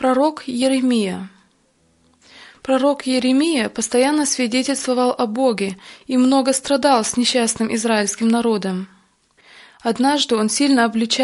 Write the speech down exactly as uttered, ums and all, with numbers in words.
Пророк Иеремия. Пророк Иеремия постоянно свидетельствовал о Боге и много страдал с несчастным израильским народом. Однажды он сильно обличал